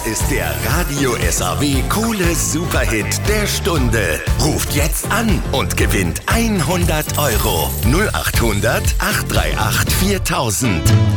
Das ist der Radio SAW Kohle Superhit der Stunde. Ruft jetzt an und gewinnt 100 Euro. 0800 838 4000.